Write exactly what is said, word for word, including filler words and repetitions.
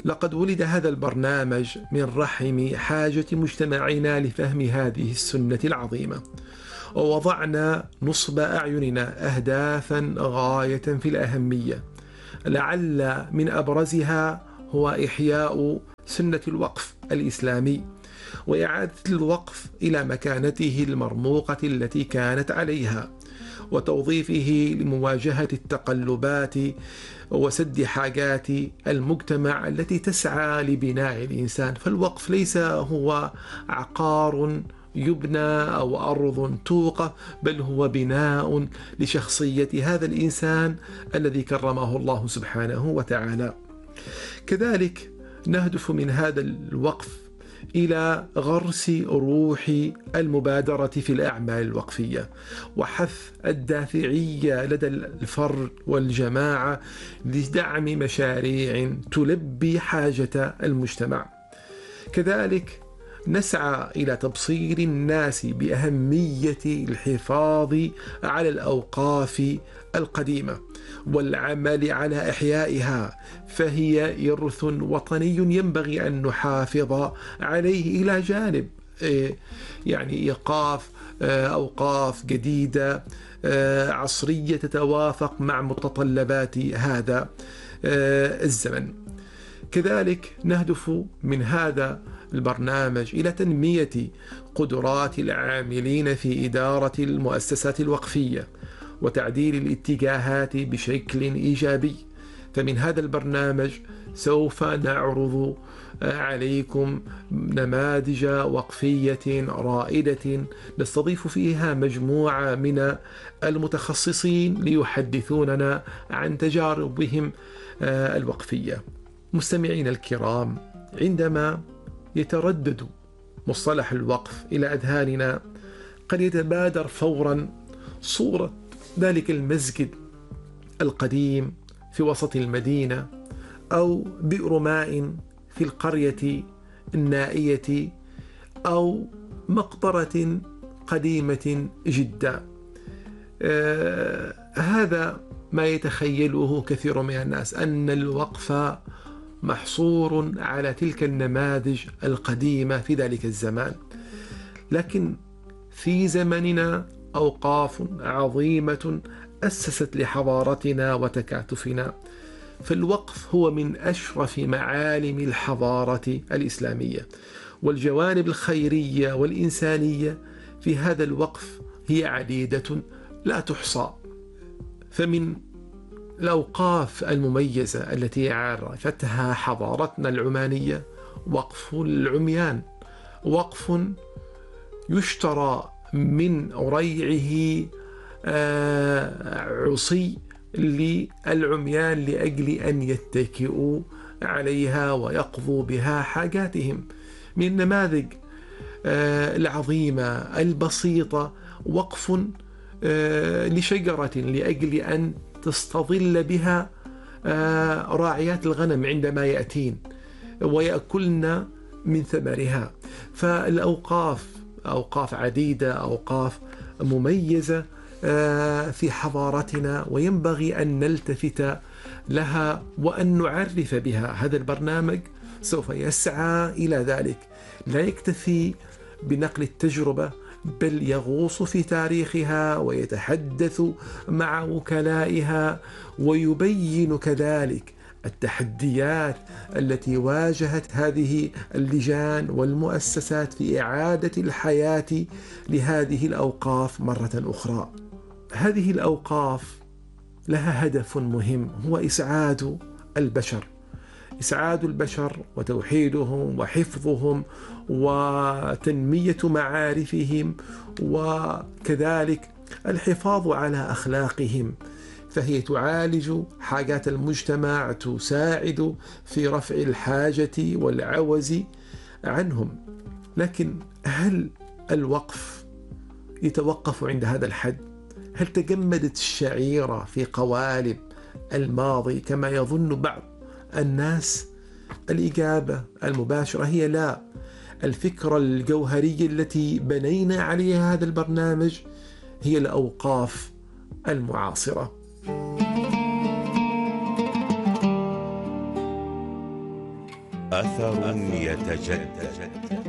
لقد ولد هذا البرنامج من رحم حاجة مجتمعنا لفهم هذه السنة العظيمة، ووضعنا نصب أعيننا أهدافا غاية في الأهمية، لعل من أبرزها هو إحياء سنة الوقف الإسلامي، وإعادة الوقف إلى مكانته المرموقة التي كانت عليها، وتوظيفه لمواجهة التقلبات وسد حاجات المجتمع التي تسعى لبناء الإنسان. فالوقف ليس هو عقار يبنى أو أرض توقف، بل هو بناء لشخصية هذا الإنسان الذي كرمه الله سبحانه وتعالى. كذلك نهدف من هذا الوقف إلى غرس روح المبادرة في الأعمال الوقفية، وحث الدافعية لدى الفرد والجماعة لدعم مشاريع تلبي حاجة المجتمع. كذلك نسعى إلى تبصير الناس بأهمية الحفاظ على الأوقاف القديمة والعمل على إحيائها، فهي إرث وطني ينبغي أن نحافظ عليه، إلى جانب يعني إيقاف أوقاف جديدة عصرية تتوافق مع متطلبات هذا الزمن. كذلك نهدف من هذا البرنامج إلى تنمية قدرات العاملين في إدارة المؤسسات الوقفية وتعديل الاتجاهات بشكل إيجابي. فمن هذا البرنامج سوف نعرض عليكم نماذج وقفية رائدة نستضيف فيها مجموعة من المتخصصين ليحدثوننا عن تجاربهم الوقفية. مستمعين الكرام، عندما يتردد مصطلح الوقف إلى أذهاننا قد يتبادر فورا صورة ذلك المسجد القديم في وسط المدينة، أو بئر ماء في القرية النائية، أو مقبرة قديمة جدا. آه هذا ما يتخيله كثير من الناس، أن الوقف محصور على تلك النماذج القديمة في ذلك الزمان. لكن في زمننا أوقاف عظيمة أسست لحضارتنا وتكاتفنا، فالوقف هو من أشرف معالم الحضارة الإسلامية، والجوانب الخيرية والإنسانية في هذا الوقف هي عديدة لا تحصى. فمن الأوقاف المميزة التي عرفتها حضارتنا العمانية وقف العميان، وقف يشترى من ريعه عصي للعميان لأجل أن يتكئوا عليها ويقضوا بها حاجاتهم. من النماذج العظيمة البسيطة وقف لشجرة لأجل أن تستظل بها راعيات الغنم عندما يأتين ويأكلن من ثمرها. فالأوقاف أوقاف عديدة، أوقاف مميزة في حضارتنا، وينبغي أن نلتفت لها وأن نعرف بها. هذا البرنامج سوف يسعى إلى ذلك، لا يكتفي بنقل التجربة، بل يغوص في تاريخها ويتحدث مع وكلائها، ويبين كذلك التحديات التي واجهت هذه اللجان والمؤسسات في إعادة الحياة لهذه الأوقاف مرة أخرى. هذه الأوقاف لها هدف مهم، هو إسعاد البشر، إسعاد البشر وتوحيدهم وحفظهم وتنمية معارفهم، وكذلك الحفاظ على أخلاقهم. فهي تعالج حاجات المجتمع، تساعد في رفع الحاجة والعوز عنهم. لكن هل الوقف يتوقف عند هذا الحد؟ هل تجمدت الشعيرة في قوالب الماضي كما يظن بعض الناس؟ الإجابة المباشرة هي لا. الفكرة الجوهرية التي بنينا عليها هذا البرنامج هي الأوقاف المعاصرة. أثر يتجدد.